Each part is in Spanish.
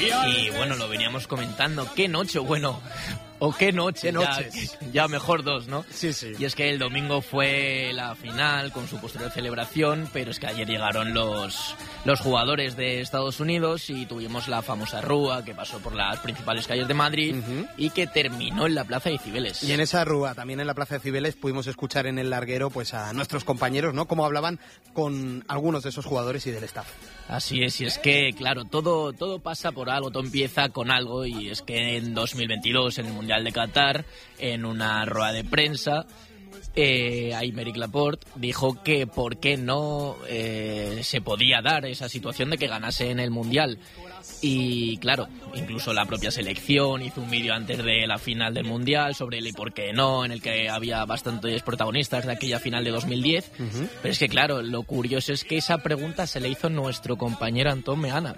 Y bueno, lo veníamos comentando. Qué noche, bueno... O qué noche, ¿Qué noches? Ya mejor dos, ¿no? Sí, sí. Y es que el domingo fue la final con su posterior celebración, pero es que ayer llegaron los jugadores de Estados Unidos y tuvimos la famosa rúa que pasó por las principales calles de Madrid y que terminó en la Plaza de Cibeles. Y en esa rúa, también en la Plaza de Cibeles, pudimos escuchar en el larguero pues a nuestros compañeros, ¿no? Cómo hablaban con algunos de esos jugadores y del staff. Así es, y es que, claro, todo pasa por algo, todo empieza con algo, y es que en 2022, en el Mundial de Qatar, en una rueda de prensa, Aymeric Laporte dijo que por qué no se podía dar esa situación de que ganase en el Mundial. Y claro, incluso la propia selección hizo un vídeo antes de la final del Mundial sobre el y por qué no, en el que había bastantes protagonistas de aquella final de 2010. Pero es que claro, lo curioso es que esa pregunta se le hizo nuestro compañero Antón Meana.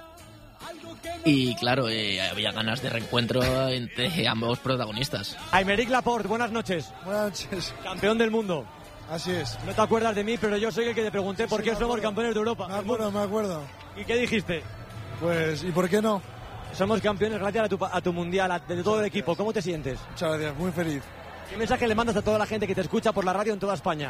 Y claro, había ganas de reencuentro entre ambos protagonistas. Aymeric Laporte, buenas noches. Buenas noches. Campeón del mundo. Así es. No te acuerdas de mí, pero yo soy el que te pregunté por qué somos campeones de Europa. Me acuerdo. ¿Y qué dijiste? Pues, ¿y por qué no? Somos campeones gracias a tu mundial, de todo el equipo. ¿Cómo te sientes? Muchas gracias, muy feliz. ¿Qué mensaje le mandas a toda la gente que te escucha por la radio en toda España?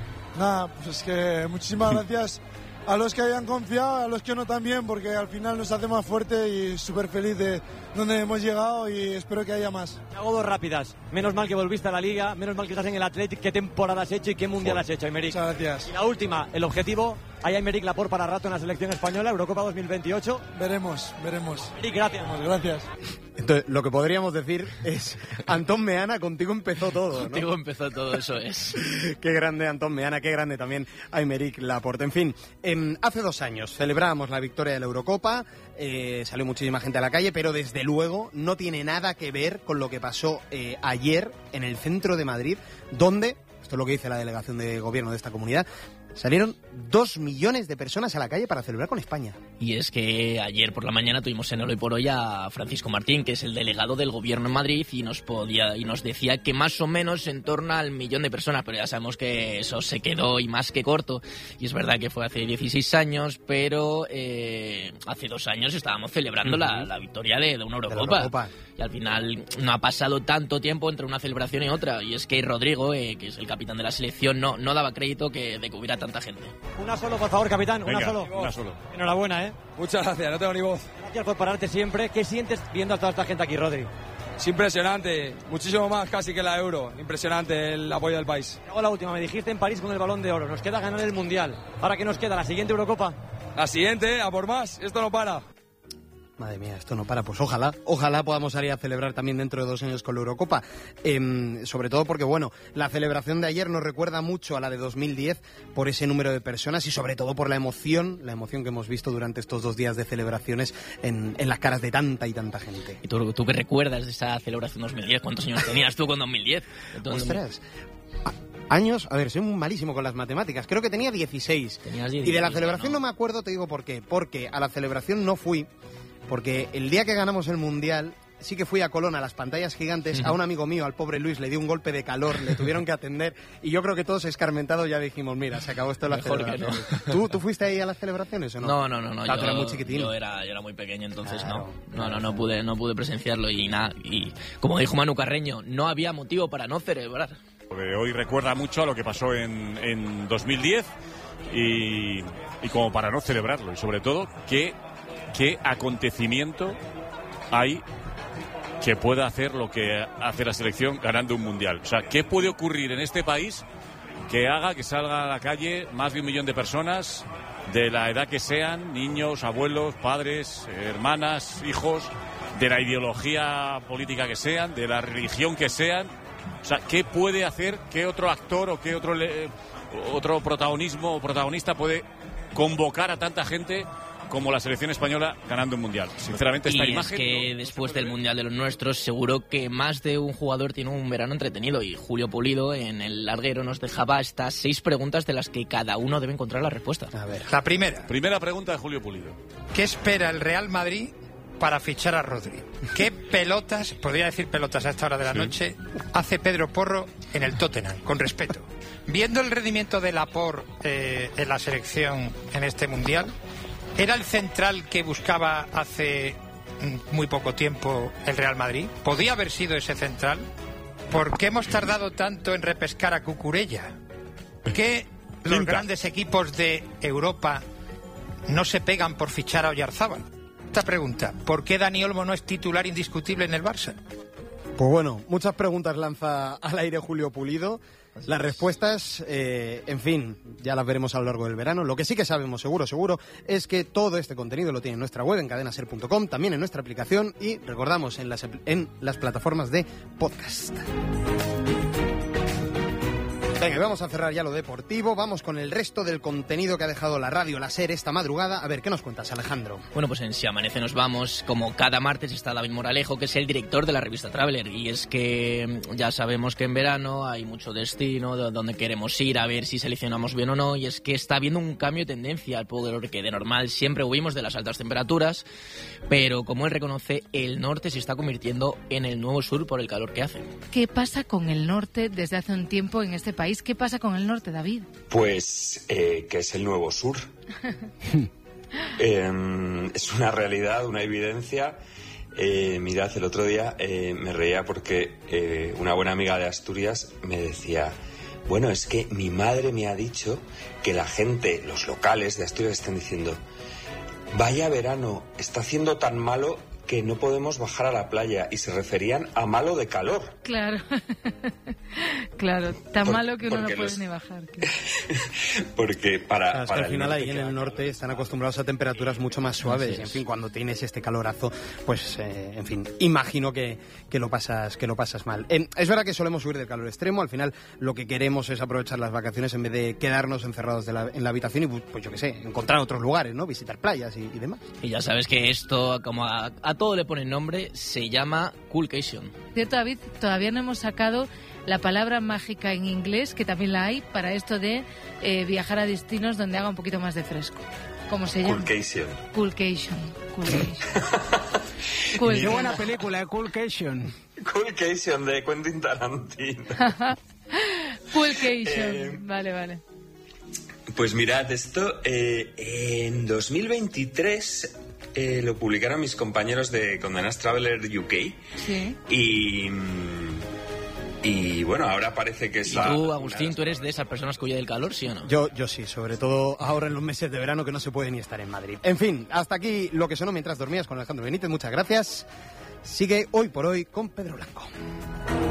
Nada, pues es que muchísimas gracias a los que hayan confiado, a los que no también, porque al final nos hace más fuerte y súper feliz de donde hemos llegado y espero que haya más. Te hago dos rápidas. Menos mal que volviste a la Liga, menos mal que estás en el Athletic. ¿Qué temporada has hecho y qué mundial has hecho, Aymeric? Muchas gracias. Y la última, el objetivo, ¿hay Aymeric Laporte para rato en la selección española, Eurocopa 2028? Veremos. Aymeric, gracias. Gracias. Entonces, lo que podríamos decir es, Antón Meana, contigo empezó todo, ¿no? Contigo empezó todo, eso es. Qué grande Antón Meana, qué grande también Aymeric Laporte. En fin, hace 2 años celebrábamos la victoria de la Eurocopa, salió muchísima gente a la calle, pero desde luego no tiene nada que ver con lo que pasó ayer en el centro de Madrid, donde, esto es lo que dice la delegación de gobierno de esta comunidad, salieron 2 millones de personas a la calle para celebrar con España. Y es que ayer por la mañana tuvimos en Hoy por Hoy a Francisco Martín, que es el delegado del gobierno en Madrid, y nos decía que más o menos en torno al 1 millón de personas, pero ya sabemos que eso se quedó y más que corto. Y es verdad que fue hace 16 años, pero hace 2 años estábamos celebrando la victoria de una Eurocopa. Y al final no ha pasado tanto tiempo entre una celebración y otra. Y es que Rodrigo, que es el capitán de la selección, no daba crédito de que hubiera tanta gente. Una solo, por favor, capitán. Venga, una solo. Enhorabuena, ¿eh? Muchas gracias, no tengo ni voz. Gracias por pararte siempre. ¿Qué sientes viendo a toda esta gente aquí, Rodri? Es impresionante, muchísimo más casi que la Euro. Impresionante el apoyo del país. Hago la última, me dijiste en París con el Balón de Oro. Nos queda ganar el Mundial. ¿Ahora qué nos queda? ¿La siguiente Eurocopa? La siguiente, a por más, esto no para. Madre mía, esto no para. Pues ojalá podamos salir a celebrar también dentro de 2 años con la Eurocopa. Sobre todo porque, bueno, la celebración de ayer nos recuerda mucho a la de 2010 por ese número de personas y sobre todo por la emoción que hemos visto durante estos 2 días de celebraciones en las caras de tanta y tanta gente. ¿Y tú qué recuerdas de esa celebración 2010? ¿Cuántos años tenías tú con 2010? Ostras. Años, a ver, soy muy malísimo con las matemáticas, creo que tenía 16. Y de la celebración no me acuerdo, te digo por qué. Porque a la celebración no fui, porque el día que ganamos el Mundial sí que fui a Colón a las pantallas gigantes, a un amigo mío, al pobre Luis, le dio un golpe de calor, le tuvieron que atender y yo creo que todos escarmentados ya dijimos, mira, se acabó esto de la celebración. ¿Tú fuiste ahí a las celebraciones o no? No, yo era muy chiquitín. Yo era muy pequeño, entonces no pude presenciarlo y nada. Y como dijo Manu Carreño, no había motivo para no celebrar. Hoy recuerda mucho a lo que pasó en 2010 y como para no celebrarlo y sobre todo qué acontecimiento hay que pueda hacer lo que hace la selección ganando un mundial. O sea, ¿qué puede ocurrir en este país que haga que salga a la calle más de 1 millón de personas de la edad que sean, niños, abuelos, padres, hermanas, hijos, de la ideología política que sean, de la religión que sean? O sea, ¿qué puede hacer, qué otro actor o qué otro protagonismo o protagonista puede convocar a tanta gente como la selección española ganando un mundial? Sinceramente, esta imagen... es que después del mundial de los nuestros, seguro que más de un jugador tiene un verano entretenido. Y Julio Pulido, en el larguero, nos dejaba estas 6 preguntas de las que cada uno debe encontrar la respuesta. A ver. La primera. Primera pregunta de Julio Pulido. ¿Qué espera el Real Madrid para fichar a Rodri? ¿Qué pelotas, podría decir pelotas a esta hora de la noche, hace Pedro Porro en el Tottenham? Con respeto. Viendo el rendimiento de Laporte en la selección en este mundial, ¿era el central que buscaba hace muy poco tiempo el Real Madrid? ¿Podía haber sido ese central? ¿Por qué hemos tardado tanto en repescar a Cucurella? ¿Por qué los grandes equipos de Europa no se pegan por fichar a Oyarzábal? Esta pregunta, ¿por qué Dani Olmo no es titular indiscutible en el Barça? Pues bueno, muchas preguntas lanza al aire Julio Pulido. Las respuestas, en fin, ya las veremos a lo largo del verano. Lo que sí que sabemos seguro, es que todo este contenido lo tiene en nuestra web, en cadenaser.com, también en nuestra aplicación y, recordamos, en las plataformas de podcast. Venga, vamos a cerrar ya lo deportivo, vamos con el resto del contenido que ha dejado la radio, la SER, esta madrugada. A ver, ¿qué nos cuentas, Alejandro? Bueno, pues en Si Amanece nos vamos. Como cada martes está David Moralejo, que es el director de la revista Traveler. Y es que ya sabemos que en verano hay mucho destino, donde queremos ir a ver si seleccionamos bien o no. Y es que está habiendo un cambio de tendencia, al poder que de normal siempre huimos de las altas temperaturas. Pero como él reconoce, el norte se está convirtiendo en el nuevo sur por el calor que hace. ¿Qué pasa con el norte desde hace un tiempo en este país? ¿Qué pasa con el norte, David? Pues que es el nuevo sur. Es una realidad, una evidencia. Mirad, el otro día me reía porque una buena amiga de Asturias me decía: bueno, es que mi madre me ha dicho que la gente, los locales de Asturias están diciendo: vaya verano, está haciendo tan malo que no podemos bajar a la playa, y se referían a malo de calor. Claro, claro, tan malo que uno no puede ni bajar. Porque para al final ahí en el norte están acostumbrados a temperaturas mucho más suaves, y en fin, cuando tienes este calorazo, pues en fin, imagino que lo pasas mal. Es verdad que solemos huir del calor extremo, al final lo que queremos es aprovechar las vacaciones en vez de quedarnos encerrados en la habitación y, pues yo qué sé, encontrar otros lugares, ¿no? Visitar playas y demás. Y ya sabes que esto, como a todo le ponen nombre, se llama Coolcation. Cierto, David, todavía no hemos sacado la palabra mágica en inglés, que también la hay, para esto de viajar a destinos donde haga un poquito más de fresco. ¿Cómo se llama? Coolcation. Coolcation. Qué buena película, Coolcation. Coolcation de Quentin Tarantino. Coolcation, vale. Pues mirad, esto en 2023 lo publicaron mis compañeros de Condenas Traveler UK. Sí. Y bueno, ahora parece que es ¿Y tú, Agustín, tú eres de esas personas que huye del calor, sí o no? Yo sí, sobre todo ahora en los meses de verano que no se puede ni estar en Madrid. En fin, hasta aquí lo que sonó mientras dormías con Alejandro Benítez. Muchas gracias. Sigue Hoy por Hoy con Pedro Blanco.